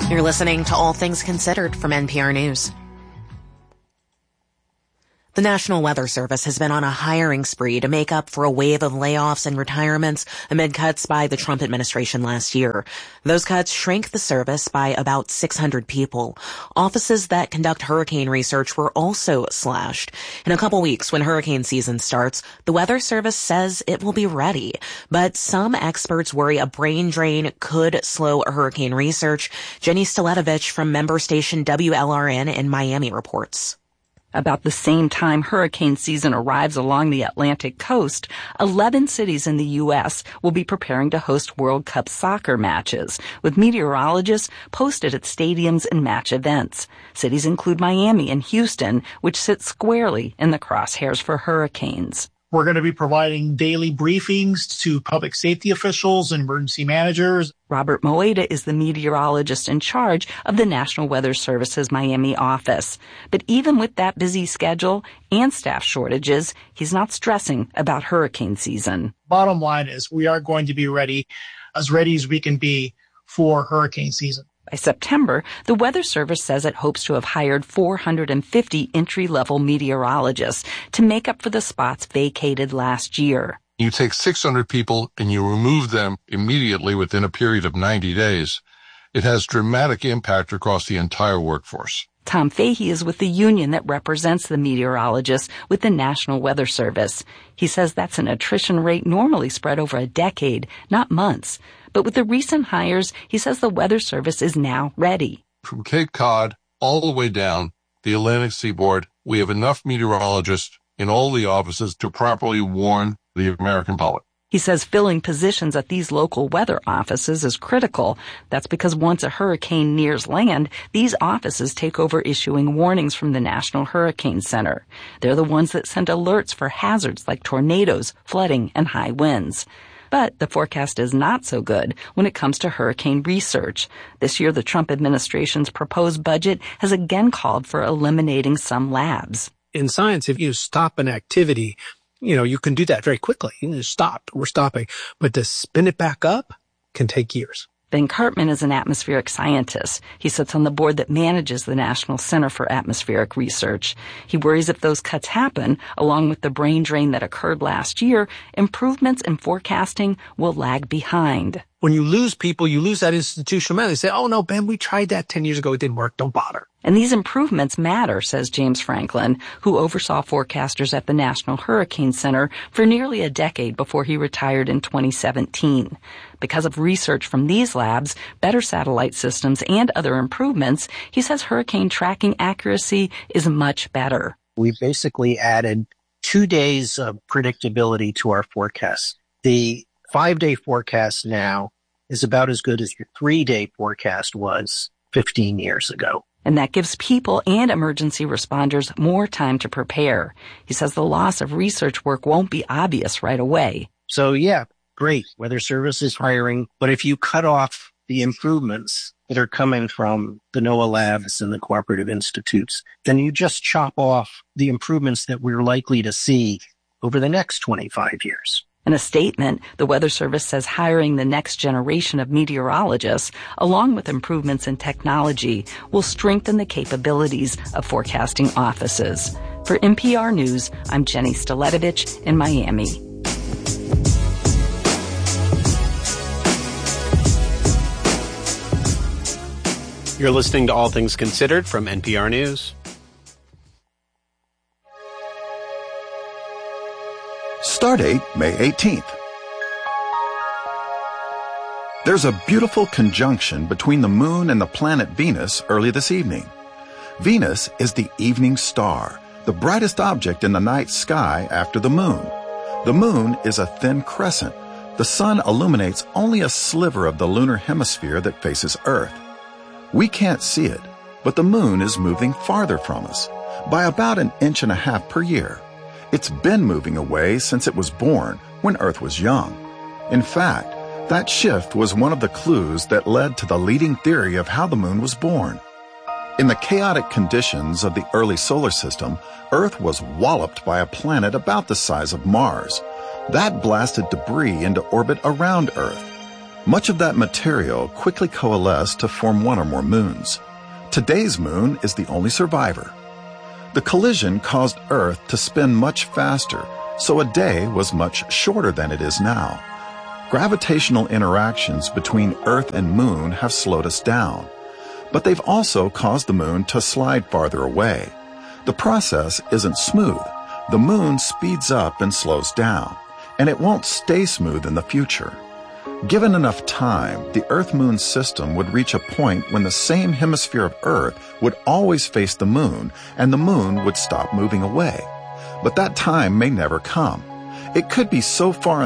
You're listening to All Things Considered from NPR News. The National Weather Service has been on a hiring spree to make up for a wave of layoffs and retirements amid cuts by the Trump administration last year. Those cuts shrank the service by about 600 people. Offices that conduct hurricane research were also slashed. In a couple weeks, when hurricane season starts, the Weather Service says it will be ready. But some experts worry a brain drain could slow hurricane research. Jenny Staletovich from member station WLRN in Miami reports. About the same time hurricane season arrives along the Atlantic coast, 11 cities in the U.S. will be preparing to host World Cup soccer matches, with meteorologists posted at stadiums and match events. Cities include Miami and Houston, which sit squarely in the crosshairs for hurricanes. We're going to be providing daily briefings to public safety officials and emergency managers. Robert Moeda is the meteorologist in charge of the National Weather Service's Miami office. But even with that busy schedule and staff shortages, he's not stressing about hurricane season. Bottom line is we are going to be ready as we can be for hurricane season. By September, the Weather Service says it hopes to have hired 450 entry-level meteorologists to make up for the spots vacated last year. You take 600 people and you remove them immediately within a period of 90 days. It has dramatic impact across the entire workforce. Tom Fahey is with the union that represents the meteorologists with the National Weather Service. He says that's an attrition rate normally spread over a decade, not months. But with the recent hires, he says the Weather Service is now ready. From Cape Cod all the way down the Atlantic seaboard, we have enough meteorologists in all the offices to properly warn the American public. He says filling positions at these local weather offices is critical. That's because once a hurricane nears land, these offices take over issuing warnings from the National Hurricane Center. They're the ones that send alerts for hazards like tornadoes, flooding, and high winds. But the forecast is not so good when it comes to hurricane research. This year, the Trump administration's proposed budget has again called for eliminating some labs. In science, if you stop an activity, you can do that very quickly. You can just stop. We're stopping. But to spin it back up can take years. Ben Cartman is an atmospheric scientist. He sits on the board that manages the National Center for Atmospheric Research. He worries if those cuts happen, along with the brain drain that occurred last year, improvements in forecasting will lag behind. When you lose people, you lose that institutional memory. They say, oh, no, Ben, we tried that 10 years ago. It didn't work. Don't bother. And these improvements matter, says James Franklin, who oversaw forecasters at the National Hurricane Center for nearly a decade before he retired in 2017. Because of research from these labs, better satellite systems, and other improvements, he says hurricane tracking accuracy is much better. We basically added 2 days of predictability to our forecasts. The 5-day forecast now is about as good as your 3-day forecast was 15 years ago. And that gives people and emergency responders more time to prepare. He says the loss of research work won't be obvious right away. So, yeah, great. Weather Service is hiring. But if you cut off the improvements that are coming from the NOAA labs and the cooperative institutes, then you just chop off the improvements that we're likely to see over the next 25 years. In a statement, the Weather Service says hiring the next generation of meteorologists, along with improvements in technology, will strengthen the capabilities of forecasting offices. For NPR News, I'm Jenny Staletovich in Miami. You're listening to All Things Considered from NPR News. Stardate, May 18th. There's a beautiful conjunction between the moon and the planet Venus early this evening. Venus is the evening star, the brightest object in the night sky after the moon. The moon is a thin crescent. The sun illuminates only a sliver of the lunar hemisphere that faces Earth. We can't see it, but the moon is moving farther from us by about 1.5 inches per year. It's been moving away since it was born, when Earth was young. In fact, that shift was one of the clues that led to the leading theory of how the moon was born. In the chaotic conditions of the early solar system, Earth was walloped by a planet about the size of Mars. That blasted debris into orbit around Earth. Much of that material quickly coalesced to form one or more moons. Today's moon is the only survivor. The collision caused Earth to spin much faster, so a day was much shorter than it is now. Gravitational interactions between Earth and Moon have slowed us down, but they've also caused the Moon to slide farther away. The process isn't smooth. The Moon speeds up and slows down, and it won't stay smooth in the future. Given enough time, the Earth-Moon system would reach a point when the same hemisphere of Earth would always face the Moon, and the Moon would stop moving away. But that time may never come. It could be so far